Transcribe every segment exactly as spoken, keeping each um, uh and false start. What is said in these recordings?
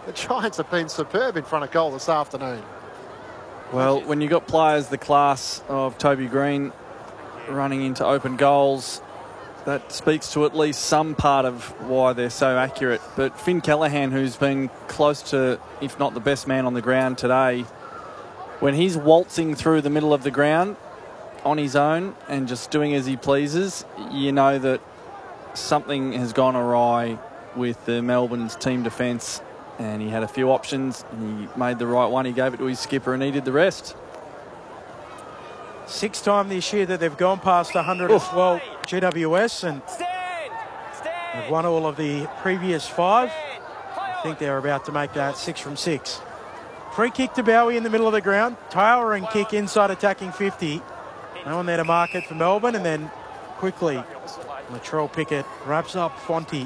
the Giants have been superb in front of goal this afternoon. Well, when you've got players the class of Toby Green running into open goals, that speaks to at least some part of why they're so accurate. But Finn Callaghan, who's been close to, if not the best man on the ground today, when he's waltzing through the middle of the ground on his own and just doing as he pleases, you know that something has gone awry with the Melbourne's team defence. And he had a few options and he made the right one. He gave it to his skipper and he did the rest. Sixth time this year that they've gone past one hundred as well, G W S, and they've won all of the previous five. I think they're about to make that six from six. Free kick to Bowie in the middle of the ground. Towering kick inside attacking fifty. No one there to mark it for Melbourne, and then quickly Latrell Pickett wraps up Fonte.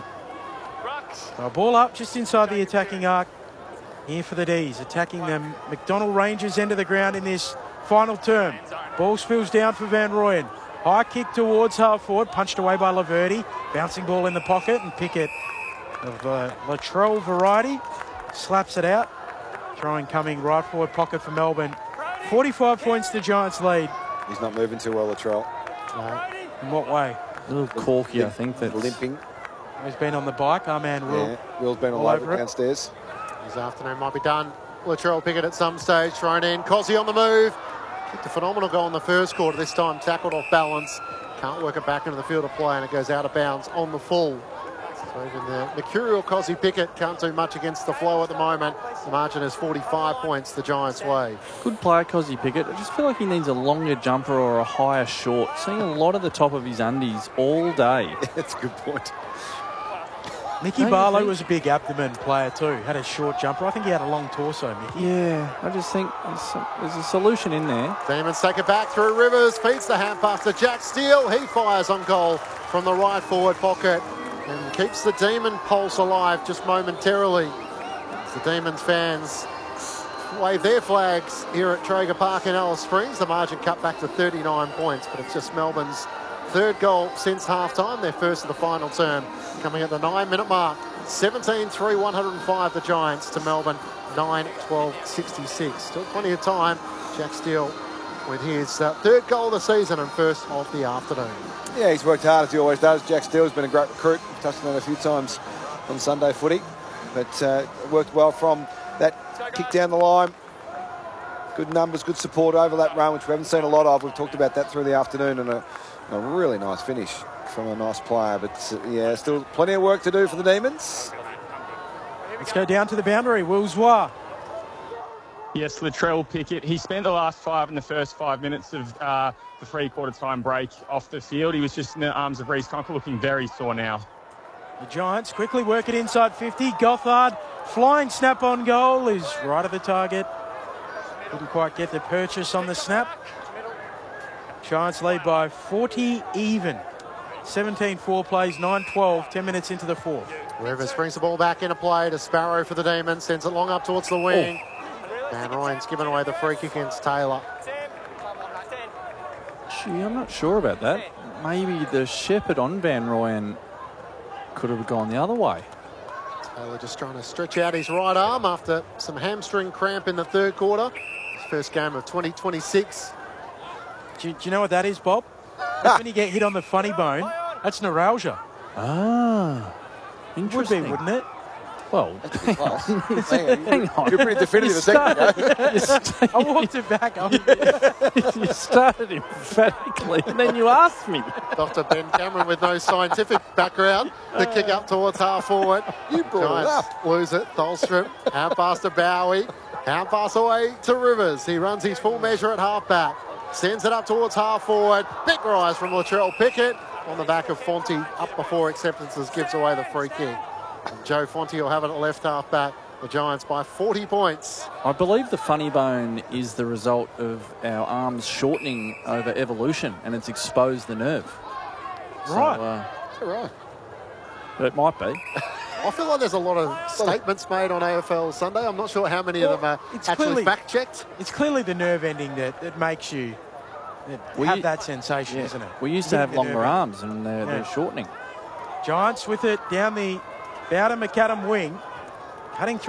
So ball up just inside the attacking arc here for the D's, attacking them McDonald Rangers end of the ground in this final term. Ball spills down for Van Rooyen. High kick towards half forward, punched away by Laverty. Bouncing ball in the pocket, and Pickett of uh, Latrell variety slaps it out. Throwing coming right forward pocket for Melbourne. forty-five points the Giants lead. He's not moving too well, Latrell. No. In what way? A little corky, I think. That's limping. He's been on the bike. Our man Will. Yeah, Will's been all, all over, over it downstairs. His afternoon might be done. Latrell Pickett at some stage, thrown in. Cozzy on the move. Kicked a phenomenal goal in the first quarter. This time tackled off balance. Can't work it back into the field of play, and it goes out of bounds on the full. So even the mercurial Cozzy Pickett can't do much against the flow at the moment. The margin is forty-five points the Giants' way. good player, Cozzy Pickett. I just feel like he needs a longer jumper or a higher short. Seeing a lot of the top of his undies all day. That's a good point. Mickey Don't Barlow think? was a big abdomen player too. Had a short jumper. I think he had a long torso, Mickey. Yeah, I just think there's, some, there's a solution in there. Demons take it back through Rivers. Feeds the hand pass to Jack Steele. He fires on goal from the right forward pocket and keeps the Demon pulse alive just momentarily. As the Demons fans wave their flags here at Traeger Park in Alice Springs. The margin cut back to thirty-nine points, but it's just Melbourne's third goal since half-time, their first of the final term, coming at the nine-minute mark. seventeen three, one oh five the Giants to Melbourne, nine twelve sixty-six. Still plenty of time. Jack Steele with his uh, third goal of the season and first of the afternoon. Yeah, he's worked hard as he always does. Jack Steele's been a great recruit. We've touched on that a few times on Sunday footy. But uh, worked well from that kick down the line. Good numbers, good support over that run, which we haven't seen a lot of. We've talked about that through the afternoon, and a, a really nice finish from a nice player. But uh, yeah, still plenty of work to do for the Demons. Let's go down to the boundary. Wilswa. Yes, Latrell Pickett. He spent the last five in the first five minutes of uh, the three-quarter time break off the field. He was just in the arms of Reece Conker, looking very sore now. The Giants quickly work it inside fifty. Gothard, flying snap on goal, is right at the target. Couldn't quite get the purchase on the snap. Giants lead by forty even. seventeen four plays, nine twelve, ten minutes into the fourth. Rivers brings the ball back into play to Sparrow for the Demons, sends it long up towards the wing. Oh. Van Rooyen's given away the free kick against Taylor. Gee, I'm not sure about that. Maybe the shepherd on Van Rooyen could have gone the other way. Taylor just trying to stretch out his right arm after some hamstring cramp in the third quarter. His first game of twenty twenty-six. Do you, do you know what that is, Bob? That's when you get hit on the funny bone. That's neuralgia. Ah, interesting. Would be, wouldn't it? Well, Hang on. hang on. You're pretty definitive a second ago. You st- I walked it back. you started emphatically, and then you asked me. Doctor Ben Cameron with no scientific background. The kick up towards half forward. You brought it Giants up. lose it. Tholstrom, hand pass to Bowie. Hand pass away to Rivers. He runs his full measure at half back. Sends it up towards half forward. Big rise from Latrell Pickett on the back of Fonte. Up before acceptances, gives away the free kick. And Joe Fonte will have it at left half back. The Giants by forty points. I believe the funny bone is the result of our arms shortening over evolution, and it's exposed the nerve. Right. So, uh, Is that right? it might be. I feel like there's a lot of statements made on A F L Sunday. I'm not sure how many Well, of them are it's actually clearly- fact-checked. It's clearly the nerve ending that, that makes you that We have u- that sensation, Yeah. isn't it? We used to have Hitting the longer nerve arms, and they're, Yeah. they're shortening. end. Giants with it down the Bowden McAdam wing, cutting through.